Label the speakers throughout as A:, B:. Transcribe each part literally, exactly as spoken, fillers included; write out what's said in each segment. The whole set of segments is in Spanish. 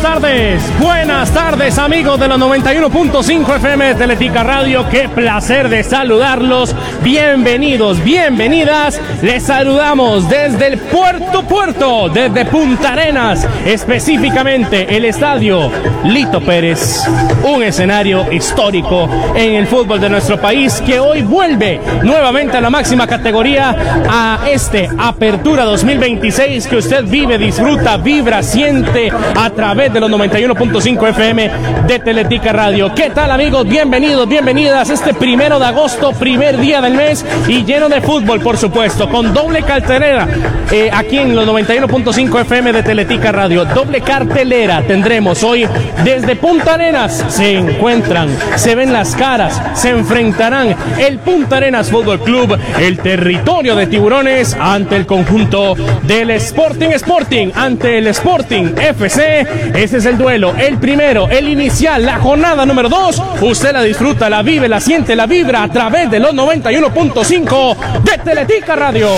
A: tardes, buenas tardes amigos de los noventa y uno punto cinco F M de Teletica Radio. Qué placer de saludarlos. Bienvenidos, bienvenidas. Les saludamos desde el Puerto Puerto, desde Punta Arenas, específicamente el estadio Lito Pérez, un escenario histórico en el fútbol de nuestro país que hoy vuelve nuevamente a la máxima categoría, a este Apertura dos mil veintiséis que usted vive, disfruta, vibra, siente a través de los noventa y uno punto cinco F M de Teletica Radio. ¿Qué tal amigos? Bienvenidos, bienvenidas este primero de agosto, primer día del mes y lleno de fútbol, por supuesto, con doble cartelera eh, aquí en los noventa y uno punto cinco F M de Teletica Radio. Doble cartelera tendremos hoy desde Punta Arenas. Se encuentran, se ven las caras, se enfrentarán el Punta Arenas Fútbol Club, el territorio de Tiburones, ante el conjunto del Sporting Sporting, ante el Sporting F C. Ese es el duelo, el primero, el inicial, la jornada número dos. Usted la disfruta, la vive, la siente, la vibra a través de los noventa y uno punto cinco de Teletica Radio.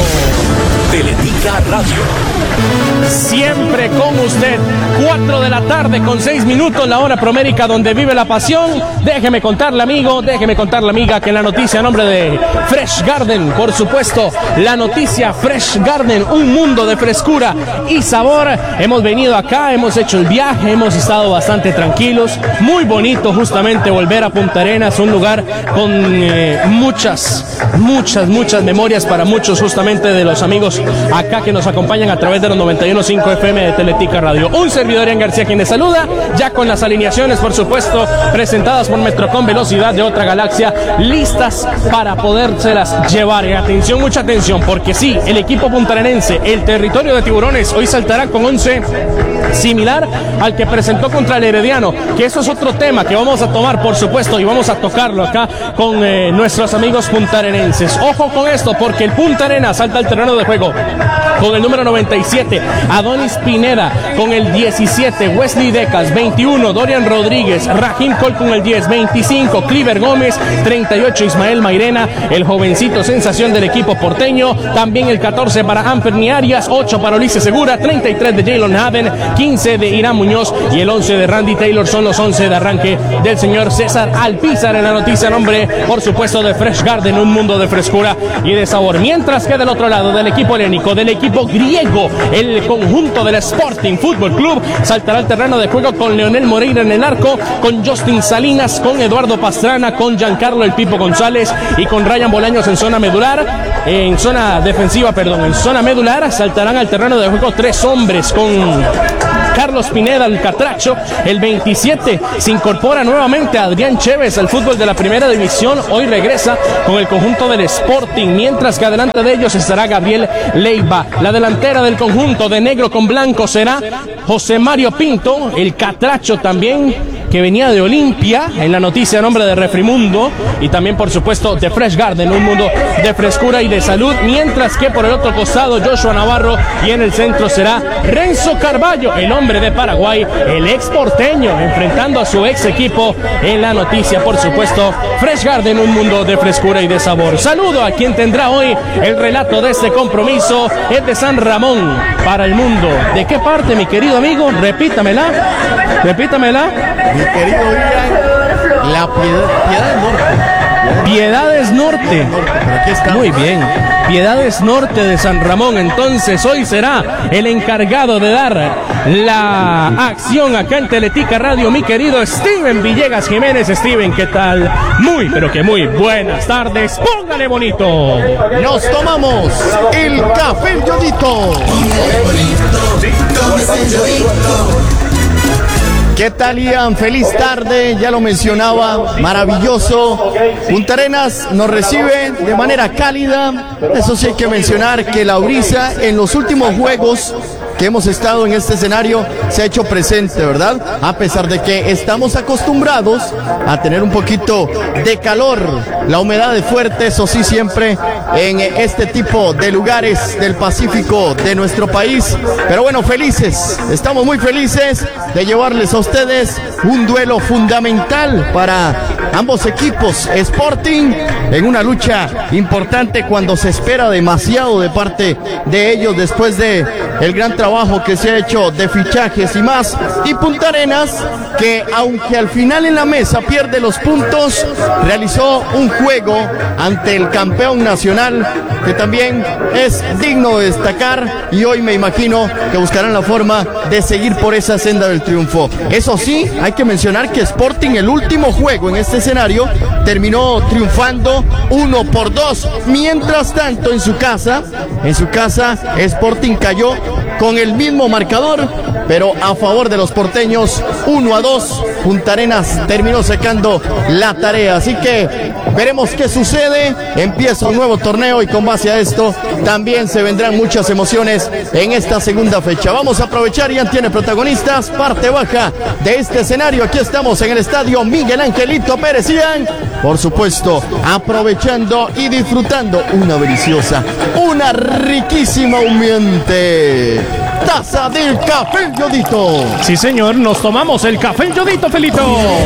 B: Teletica Radio.
A: Siempre con usted, cuatro de la tarde con seis minutos, la hora promérica donde vive la pasión. Déjeme contarle, amigo, déjeme contarle, amiga, que la noticia a nombre de Fresh Garden, por supuesto, la noticia Fresh Garden, un mundo de frescura y sabor. Hemos venido acá, hemos hecho el viaje, hemos estado bastante tranquilos, muy bonito justamente volver a Punta Arenas, un lugar con eh, muchas, muchas, muchas memorias para muchos justamente de los amigos acá que nos acompañan a través de los noventa y uno punto cinco F M de Teletica Radio. Un servidor, Ian García, quien les saluda, ya con las alineaciones, por supuesto, presentadas por Metrocom, velocidad de otra galaxia, listas para podérselas llevar. Y atención, mucha atención, porque sí, el equipo puntarenense, el territorio de Tiburones, hoy saltará con once similar al que presentó contra el Herediano, que eso es otro tema que vamos a tomar, por supuesto, y vamos a tocarlo acá con eh, nuestros amigos puntarenenses. Ojo con esto, porque el Punta Arenas salta al terreno de juego con el número noventa y siete, Adonis Pineda, con el diecisiete, Wesley Decas, veintiuno, Dorian Rodríguez, Rahim Col con el diez, veinticinco, Cliver Gómez, treinta y ocho, Ismael Mairena, el jovencito sensación del equipo porteño, también el catorce para Amperni Arias, ocho para Ulises Segura, treinta y tres de Jalen Haven, quince de Irán Muñoz y el once de Randy Taylor. Son los once de arranque del señor César Alpizar en la noticia, nombre, por supuesto, de Fresh Garden, un mundo de frescura y de sabor. Mientras que del otro lado, del equipo helénico, del equipo griego, el conjunto del Sporting Fútbol Club saltará al terreno de juego con Leonel Moreira en el arco, con Justin Salinas, con Eduardo Pastrana, con Giancarlo El Pipo González y con Ryan Bolaños en zona medular, en zona defensiva, perdón, en zona medular saltarán al terreno de juego tres hombres, con Carlos Pineda, el catracho, el veintisiete, se incorpora nuevamente a Adrián Chévez al fútbol de la primera división, hoy regresa con el conjunto del Sporting, mientras que adelante de ellos estará Gabriel Leiva. La delantera del conjunto de negro con blanco será José Mario Pinto, el catracho también, que venía de Olimpia, en la noticia a nombre de Refrimundo, y también por supuesto de Fresh Garden, un mundo de frescura y de salud, mientras que por el otro costado Joshua Navarro, y en el centro será Renzo Carballo, el hombre de Paraguay, el ex porteño, enfrentando a su ex equipo en la noticia, por supuesto, Fresh Garden, un mundo de frescura y de sabor. Saludo a quien tendrá hoy el relato de este compromiso, es de San Ramón para el mundo. ¿De qué parte, mi querido amigo? Repítamela, repítamela.
C: Mi querido Ian, la Piedad, Piedades Norte.
A: Piedades Norte.
C: Aquí está.
A: Muy bien. Piedades Norte de San Ramón. Entonces hoy será el encargado de dar la acción acá en Teletica Radio, mi querido Steven Villegas Jiménez. Steven, ¿qué tal? Muy, pero que muy buenas tardes. Póngale bonito.
C: Nos tomamos el café El Yodito. ¿Qué tal, Ian? Feliz tarde, ya lo mencionaba, maravilloso. Punta Arenas nos recibe de manera cálida. Eso sí hay que mencionar que la brisa en los últimos juegos que hemos estado en este escenario se ha hecho presente, ¿verdad? A pesar de que estamos acostumbrados a tener un poquito de calor, la humedad es fuerte, eso sí, siempre en este tipo de lugares del Pacífico de nuestro país. Pero bueno, felices, estamos muy felices de llevarles a ustedes un duelo fundamental para ambos equipos. Sporting en una lucha importante cuando se espera demasiado de parte de ellos después de el gran trabajo que se ha hecho de fichajes y más. Y Punta Arenas, que aunque al final en la mesa pierde los puntos, realizó un juego ante el campeón nacional que también es digno de destacar, y hoy me imagino que buscarán la forma de seguir por esa senda del triunfo. Eso sí, hay que mencionar que Sporting, el último juego en este escenario, terminó triunfando uno por dos. Mientras tanto, en su casa, en su casa, Sporting cayó con el mismo marcador, pero a favor de los porteños, uno a dos. Punta Arenas terminó sacando la tarea, así que veremos qué sucede. Empieza un nuevo torneo y con base a esto también se vendrán muchas emociones en esta segunda fecha. Vamos a aprovechar, ya tiene protagonistas, parte baja de este escenario. Aquí estamos en el estadio Miguel Angelito Pérez Ian, por supuesto, aprovechando y disfrutando una deliciosa, una riquísima humeante taza del Café Yodito.
A: Sí, señor, nos tomamos el Café Yodito, Felito.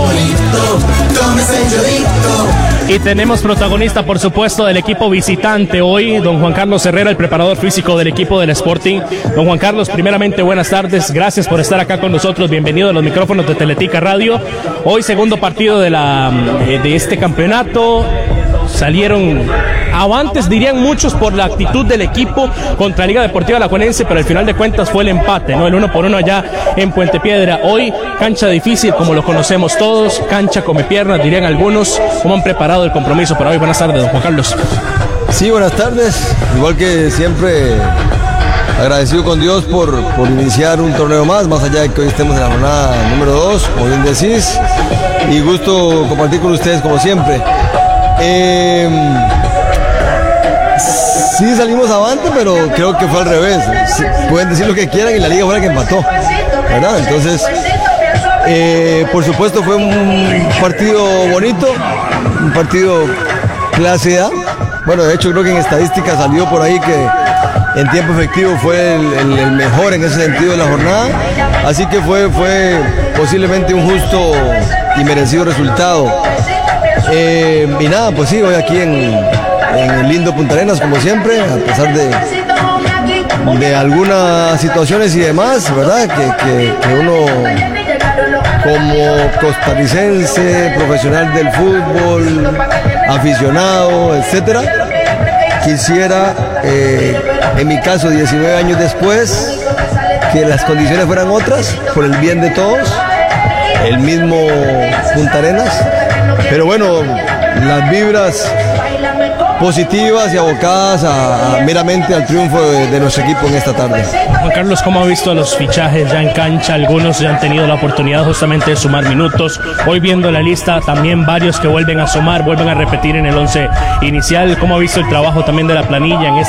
A: Y tenemos protagonista, por supuesto, del equipo visitante hoy, don Juan Carlos Herrera, el preparador físico del equipo del Sporting. Don Juan Carlos, primeramente, buenas tardes, gracias por estar acá con nosotros, bienvenido a los micrófonos de Teletica Radio. Hoy segundo partido de, la, de este campeonato. Salieron avantes, dirían muchos, por la actitud del equipo contra Liga Deportiva Alajuelense, pero al final de cuentas fue el empate, ¿no? El uno por uno allá en Puente Piedra. Hoy, cancha difícil, como lo conocemos todos, cancha come piernas, dirían algunos. ¿Cómo han preparado el compromiso para hoy? Buenas tardes, don Juan Carlos.
D: Sí, buenas tardes. Igual que siempre, agradecido con Dios por, por iniciar un torneo más, más allá de que hoy estemos en la jornada número dos, como bien decís, y gusto compartir con ustedes como siempre. Eh, sí salimos avante, pero creo que fue al revés. Sí, pueden decir lo que quieran y la liga fue la que empató, ¿verdad? Entonces, eh, por supuesto fue un partido bonito, un partido clase A. Bueno, de hecho creo que en estadística salió por ahí que en tiempo efectivo fue el, el, el mejor en ese sentido de la jornada. Así que fue, fue posiblemente un justo y merecido resultado. Eh, y nada, pues sí, hoy aquí en, en el lindo Punta Arenas, como siempre, a pesar de, de algunas situaciones y demás, ¿verdad? Que, que, que uno, como costarricense, profesional del fútbol, aficionado, etcétera, quisiera, eh, en mi caso, diecinueve años después, que las condiciones fueran otras, por el bien de todos, el mismo Punta Arenas. Pero bueno, las vibras positivas y abocadas a, a meramente al triunfo de, de nuestro equipo en esta tarde.
A: Juan Carlos, ¿cómo ha visto los fichajes ya en cancha? Algunos ya han tenido la oportunidad justamente de sumar minutos. Hoy viendo la lista, también varios que vuelven a sumar, vuelven a repetir en el once inicial. ¿Cómo ha visto el trabajo también de la planilla en